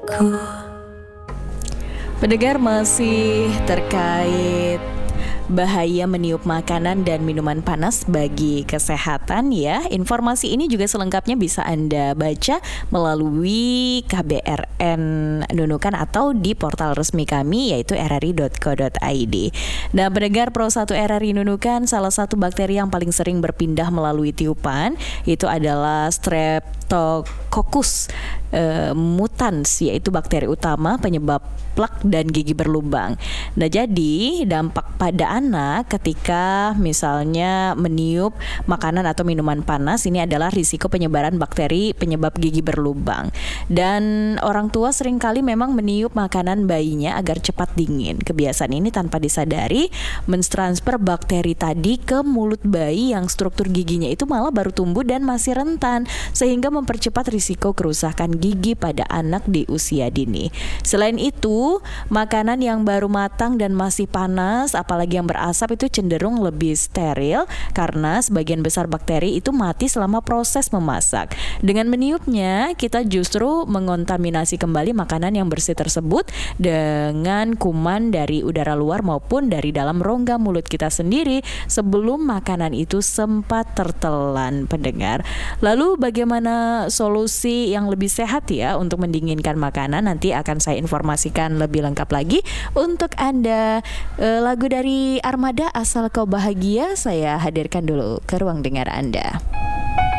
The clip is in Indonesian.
Ku Pendengar, masih terkait bahaya meniup makanan dan minuman panas bagi kesehatan ya. Informasi ini juga selengkapnya bisa Anda baca melalui KBRN Nunukan atau di portal resmi kami yaitu rri.co.id. Nah, pendengar, Pro 1 RRI Nunukan, salah satu bakteri yang paling sering berpindah melalui tiupan itu adalah Streptococcus mutans, yaitu bakteri utama penyebab plak dan gigi berlubang. Nah, jadi dampak pada anak ketika misalnya meniup makanan atau minuman panas ini adalah risiko penyebaran bakteri penyebab gigi berlubang. Dan orang tua seringkali memang meniup makanan bayinya agar cepat dingin. Kebiasaan ini tanpa disadari mentransfer bakteri tadi ke mulut bayi yang struktur giginya itu malah baru tumbuh dan masih rentan, sehingga mempercepat risiko kerusakan gigi pada anak di usia dini. Selain itu, makanan yang baru matang dan masih panas, apalagi yang berasap, itu cenderung lebih steril karena sebagian besar bakteri itu mati selama proses memasak. Dengan meniupnya, kita justru mengontaminasi kembali makanan yang bersih tersebut dengan kuman dari udara luar maupun dari dalam rongga mulut kita sendiri sebelum makanan itu sempat tertelan, pendengar. Lalu bagaimana solusi yang lebih sehat ya untuk mendinginkan makanan? Nanti akan saya informasikan lebih lengkap lagi untuk Anda. Lagu dari Armada, Asal Kau Bahagia, saya hadirkan dulu ke ruang dengar Anda.